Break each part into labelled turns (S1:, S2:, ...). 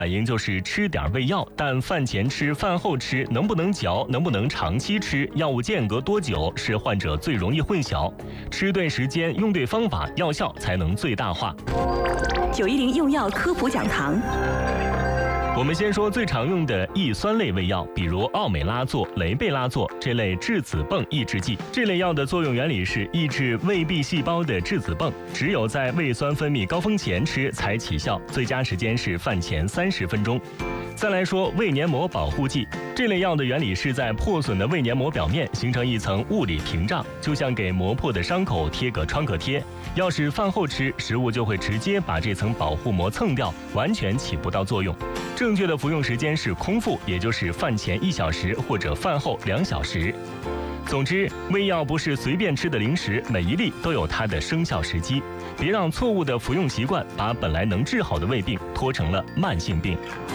S1: 反应就是吃点胃药，但饭前吃、饭后吃，能不能嚼，能不能长期吃，药物间隔多久，是患者最容易混淆。吃对时间，用对方法，药效才能最大化。
S2: 910用药科普讲堂。
S1: 我们先说最常用的抑酸类胃药，比如奥美拉唑、雷贝拉唑这类质子泵抑制剂。这类药的作用原理是抑制胃壁细胞的质子泵，只有在胃酸分泌高峰前吃才起效，最佳时间是饭前30分钟。再来说胃黏膜保护剂，这类药的原理是在破损的胃黏膜表面形成一层物理屏障，就像给磨破的伤口贴个创可贴。要是饭后吃，食物就会直接把这层保护膜蹭掉，完全起不到作用。正确的服用时间是空腹，也就是饭前1小时或者饭后2小时。总之，胃药不是随便吃的零食，每一粒都有它的生效时机。别让错误的服用习惯把本来能治好的胃病拖成了慢性病。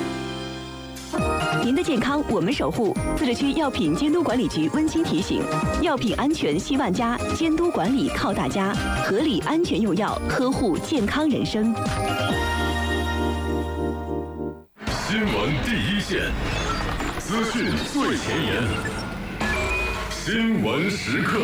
S2: 您的健康我们守护。自治区药品监督管理局温馨提醒：药品安全希万家，监督管理靠大家，合理安全用药，呵护健康人生。
S3: 新闻第一线，资讯最前沿，新闻时刻。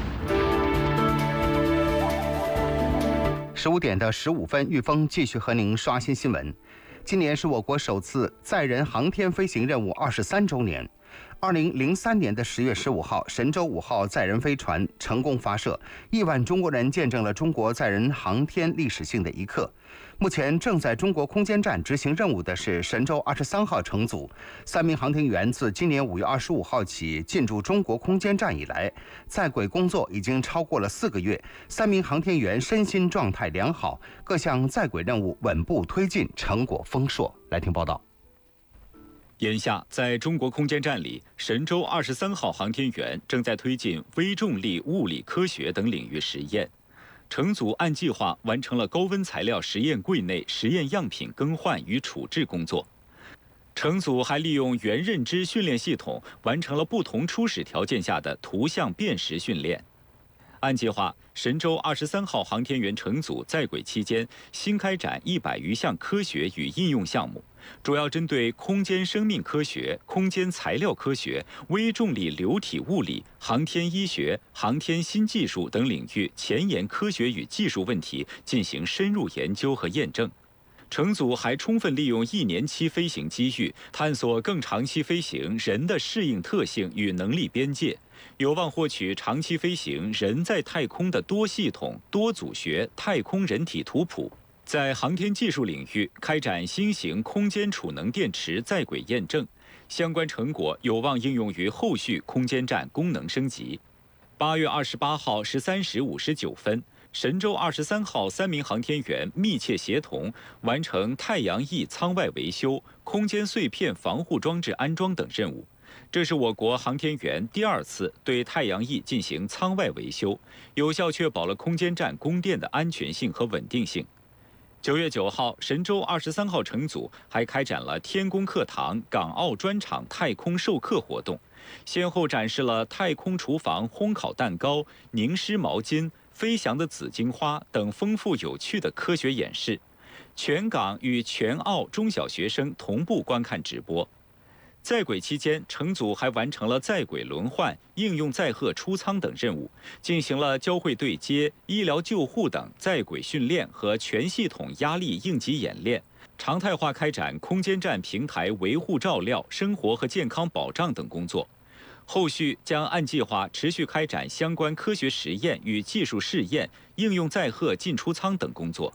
S4: 15点的15分，玉峰继续和您刷新新闻。今年是我国首次载人航天飞行任务23周年。2003年的10月15号，神舟5号载人飞船成功发射，1万中国人见证了中国载人航天历史性的一刻。目前正在中国空间站执行任务的是神舟23号乘组，3名航天员自今年5月25号起进驻中国空间站以来，在轨工作已经超过了4个月，3名航天员身心状态良好，各项在轨任务稳步推进，成果丰硕。来听报道。
S5: 眼下，在中国空间站里，神舟23号航天员正在推进微重力、物理科学等领域实验。乘组按计划完成了高温材料实验柜内实验样品更换与处置工作。乘组还利用元认知训练系统完成了不同初始条件下的图像辨识训练。按计划，神舟23号航天员乘组在轨期间，新开展100余项科学与应用项目，主要针对空间生命科学、空间材料科学、微重力流体物理、航天医学、航天新技术等领域前沿科学与技术问题进行深入研究和验证。乘组还充分利用1年期飞行机遇，探索更长期飞行人的适应特性与能力边界，有望获取长期飞行人在太空的多系统、多组学太空人体图谱。在航天技术领域开展新型空间储能电池在轨验证，相关成果有望应用于后续空间站功能升级。8月28号13时59分。神舟23号3名航天员密切协同完成太阳翼舱外维修、空间碎片防护装置安装等任务。这是我国航天员第2次对太阳翼进行舱外维修，有效确保了空间站供电的安全性和稳定性。9月9号，神舟23号乘组还开展了天宫课堂港澳专场太空授课活动，先后展示了太空厨房烘烤蛋糕、凝湿毛巾、飞翔的紫荆花等丰富有趣的科学演示，全港与全澳中小学生同步观看直播。在轨期间，乘组还完成了在轨轮换、应用载荷出舱等任务，进行了交会对接、医疗救护等在轨训练和全系统压力应急演练，常态化开展空间站平台维护照料、生活和健康保障等工作。后续将按计划持续开展相关科学实验与技术试验、应用载荷进出舱等工作。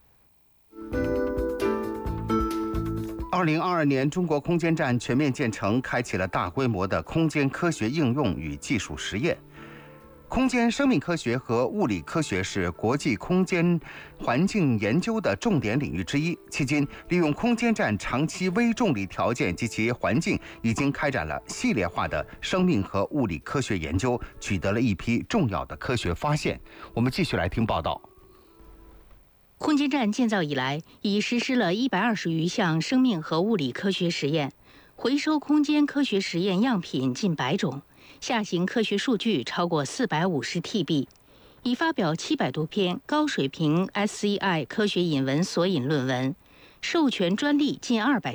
S4: 2022年，中国空间站全面建成，开启了大规模的空间科学应用与技术实验。空间生命科学和物理科学是国际空间环境研究的重点领域之一。迄今，利用空间站长期微重力条件及其环境，已经开展了系列化的生命和物理科学研究，取得了一批重要的科学发现。我们继续来听报道。
S6: 空间站建造以来，已实施了120余项生命和物理科学实验，回收空间科学实验样品近100种。下行科学数据超过450 TB， 已发表700多篇高水平 SCI 科学引文索引论文，授权专利近200